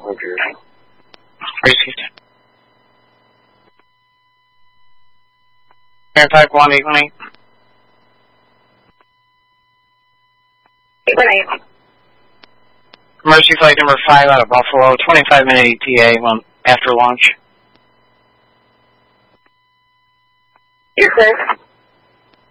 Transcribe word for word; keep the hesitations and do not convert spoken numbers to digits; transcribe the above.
Roger. Received. Air Type one eight one eight. eight one eight. Emergency flight number five out of Buffalo, twenty-five minute E T A one after launch. You're clear.